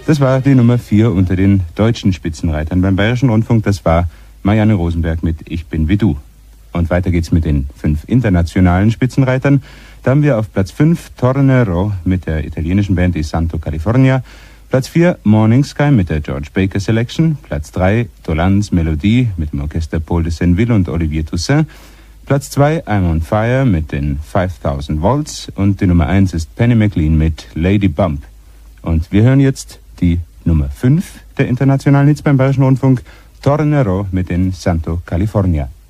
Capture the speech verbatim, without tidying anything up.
Das war die Nummer vier unter den deutschen Spitzenreitern beim Bayerischen Rundfunk. Das war Marianne Rosenberg mit Ich bin wie du. Und weiter geht's mit den fünf internationalen Spitzenreitern. Da haben wir auf Platz fünf Tornero mit der italienischen Band I Santo California. Platz vier Morning Sky mit der George Baker Selection. Platz drei Dolan's Melodie mit dem Orchester Paul de Senneville und Olivier Toussaint. Platz zwei I'm on Fire mit den fünftausend Volts. Und die Nummer eins ist Penny McLean mit Lady Bump. Und wir hören jetzt die Nummer fünf der internationalen Hits beim Bayerischen Rundfunk, Tornero mit den Santo California.